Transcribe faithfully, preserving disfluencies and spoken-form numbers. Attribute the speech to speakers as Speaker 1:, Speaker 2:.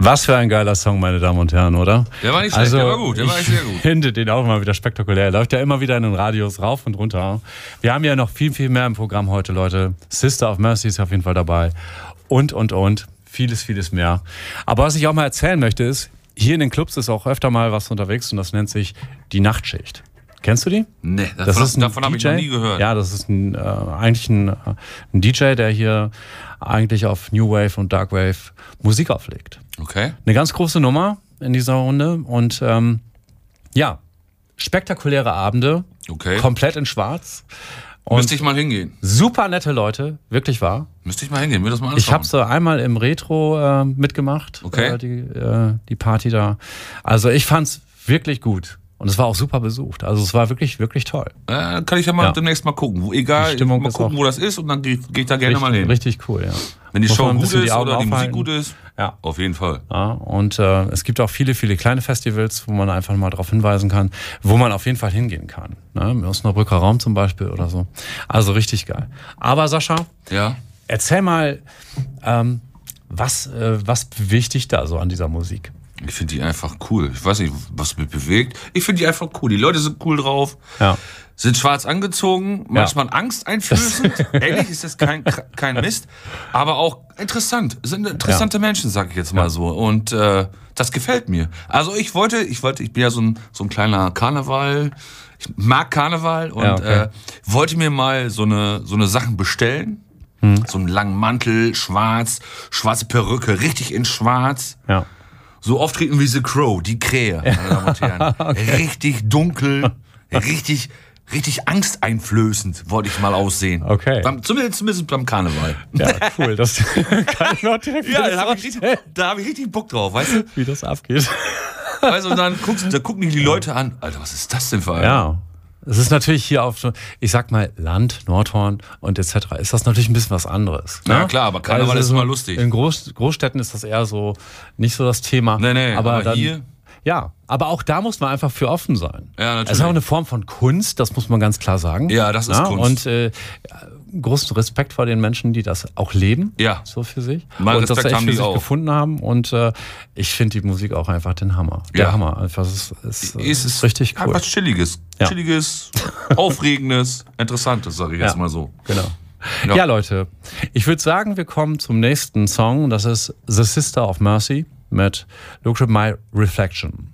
Speaker 1: Was für ein geiler Song, meine Damen und Herren, oder?
Speaker 2: Der war nicht schlecht,
Speaker 1: also,
Speaker 2: der war gut, der war echt sehr gut.
Speaker 1: Ich finde den auch mal wieder spektakulär. Er läuft ja immer wieder in den Radios rauf und runter. Wir haben ja noch viel, viel mehr im Programm heute, Leute. Sister of Mercy ist auf jeden Fall dabei. Und, und, und. Vieles, vieles mehr. Aber was ich auch mal erzählen möchte ist, hier in den Clubs ist auch öfter mal was unterwegs und das nennt sich die Nachtschicht. Kennst du die?
Speaker 2: Nee, davon,
Speaker 1: das ist ein
Speaker 2: davon habe ich noch nie gehört.
Speaker 1: Ja, das ist ein, äh, eigentlich ein, äh, ein D J, der hier eigentlich auf New Wave und Dark Wave Musik auflegt.
Speaker 2: Okay.
Speaker 1: Eine ganz große Nummer in dieser Runde und ähm, ja, spektakuläre Abende,
Speaker 2: Okay.
Speaker 1: komplett in schwarz. Und
Speaker 2: Müsste ich mal hingehen.
Speaker 1: super nette Leute, wirklich wahr.
Speaker 2: Müsste ich mal hingehen, mir das mal anschauen.
Speaker 1: Ich habe so einmal im Retro äh, mitgemacht,
Speaker 2: Okay.
Speaker 1: äh, die, äh, die Party da. Also ich fand's wirklich gut. Und es war auch super besucht. Also es war wirklich, wirklich toll.
Speaker 2: Äh, kann ich ja mal
Speaker 1: Ja.
Speaker 2: demnächst mal gucken. Wo, egal,
Speaker 1: Die Stimmung
Speaker 2: mal
Speaker 1: ist
Speaker 2: gucken,
Speaker 1: auch
Speaker 2: wo das ist und dann gehe geh ich da gerne
Speaker 1: richtig,
Speaker 2: mal hin.
Speaker 1: richtig cool, ja.
Speaker 2: Wenn die
Speaker 1: Muss man
Speaker 2: Show
Speaker 1: ein
Speaker 2: gut
Speaker 1: bisschen
Speaker 2: ist
Speaker 1: die Augen
Speaker 2: oder die Musik
Speaker 1: aufhalten.
Speaker 2: gut ist,
Speaker 1: Ja.
Speaker 2: auf jeden Fall.
Speaker 1: Ja, und äh, es gibt auch viele, viele kleine Festivals, wo man einfach mal darauf hinweisen kann, wo man auf jeden Fall hingehen kann. Ne? Im Osnabrücker Raum zum Beispiel oder so. Also richtig geil. Aber Sascha,
Speaker 2: Ja.
Speaker 1: erzähl mal, ähm, was, äh, was bewegt dich da so an dieser Musik?
Speaker 2: Ich finde die einfach cool. Ich weiß nicht, was mich bewegt. Ich finde die einfach cool. Die Leute sind cool drauf.
Speaker 1: Ja.
Speaker 2: Sind schwarz angezogen, manchmal angsteinflößend. Ehrlich, ist das kein, kein Mist. Aber auch interessant. Sind interessante
Speaker 1: Ja.
Speaker 2: Menschen, sag ich jetzt mal
Speaker 1: Ja.
Speaker 2: so. Und äh, das gefällt mir. Also ich wollte, ich wollte, ich bin ja so ein, so ein kleiner Karneval. Ich mag Karneval und
Speaker 1: Ja, okay.
Speaker 2: äh, wollte mir mal so eine, so eine Sachen bestellen.
Speaker 1: Hm.
Speaker 2: So einen langen Mantel, schwarz, schwarze Perücke, richtig in schwarz.
Speaker 1: Ja.
Speaker 2: So auftreten wie The Crow, die Krähe, meine Damen und Herren.
Speaker 1: Okay.
Speaker 2: Richtig dunkel, richtig, richtig angsteinflößend wollte ich mal aussehen.
Speaker 1: Okay.
Speaker 2: Beim, zumindest, zumindest beim Karneval.
Speaker 1: Ja, cool. Das kann ich mir auch direkt
Speaker 2: Ja, da habe ich,
Speaker 1: vorstellen,
Speaker 2: richtig- da hab ich richtig Bock drauf, weißt du?
Speaker 1: wie das abgeht.
Speaker 2: Weißt du, und dann guckst, da gucken die, die Leute an. Alter, was ist das denn für ein?
Speaker 1: Ja. Es ist natürlich hier auf, so- ich sag mal, Land, Nordhorn und et cetera ist das natürlich ein bisschen was anderes.
Speaker 2: Ja,
Speaker 1: ne?
Speaker 2: klar, aber Karneval
Speaker 1: Also
Speaker 2: ist
Speaker 1: so
Speaker 2: immer lustig.
Speaker 1: In Groß, Großstädten ist das eher so nicht so das Thema.
Speaker 2: Nee, nee,
Speaker 1: aber,
Speaker 2: aber
Speaker 1: dann,
Speaker 2: hier-
Speaker 1: Ja, aber auch da muss man einfach für offen sein.
Speaker 2: Ja, natürlich.
Speaker 1: Es ist auch eine Form von Kunst, das muss man ganz klar sagen.
Speaker 2: Ja, das ist Kunst.
Speaker 1: Und äh, großen Respekt vor den Menschen, die das auch leben.
Speaker 2: Ja.
Speaker 1: So für sich.
Speaker 2: Mein
Speaker 1: und das
Speaker 2: Respekt
Speaker 1: echt
Speaker 2: haben
Speaker 1: für
Speaker 2: die
Speaker 1: sich
Speaker 2: auch.
Speaker 1: gefunden haben. Und äh, ich finde die Musik auch einfach den Hammer. Der
Speaker 2: Ja.
Speaker 1: Hammer. Einfach, es ist, es
Speaker 2: Es
Speaker 1: ist richtig cool.
Speaker 2: Was Chilliges.
Speaker 1: Ja.
Speaker 2: Chilliges, Aufregendes, Interessantes, sage ich jetzt
Speaker 1: Ja.
Speaker 2: mal so.
Speaker 1: Genau.
Speaker 2: Ja.
Speaker 1: Ja. Leute, ich würde sagen, wir kommen zum nächsten Song. Das ist The Sister of Mercy mit Look at My Reflection.